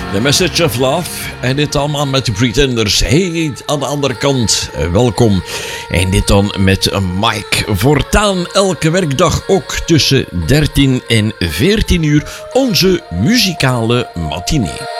The Message of Love. En dit allemaal met de Pretenders. Hey, aan de andere kant, welkom. En dit dan met Mike. Voortaan elke werkdag ook tussen 13 en 14 uur. Onze muzikale matinee.